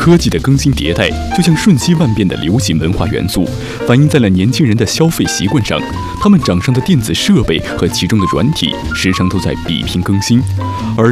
科技的更新迭代，就像瞬息万变的流行文化元素，反映在了年轻人的消费习惯上。他们掌上的电子设备和其中的软体，时常都在比拼更新，而